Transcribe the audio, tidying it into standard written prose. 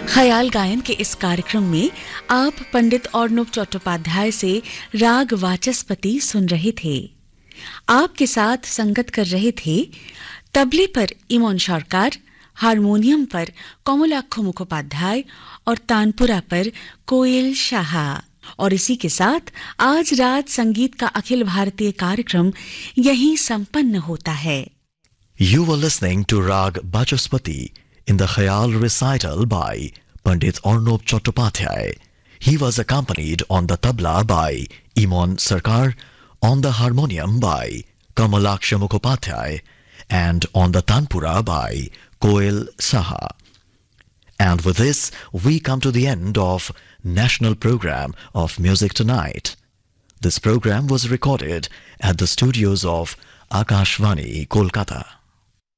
ख्याल गायन के इस कार्यक्रम में आप पंडित अर्णव चट्टोपाध्याय से राग वाचस्पति सुन रहे थे। आपके साथ संगत कर रहे थे तबले पर इमोन सरकार, हारमोनियम पर कमलाक्ष मुखोपाध्याय और तानपुरा पर कोयल शाह। और इसी के साथ आज रात संगीत का अखिल भारतीय कार्यक्रम यहीं संपन्न होता है। You were listening to Rag Vachaspati in the Khayal recital by Pandit Arnob Chattopadhyay. He was accompanied on the tabla by Imon Sarkar, on the harmonium by Kamalaksha Mukhopadhyay, and on the tanpura by Koel Saha. And with this, we come to the end of National Program of Music Tonight. This program was recorded at the studios of Akashvani, Kolkata.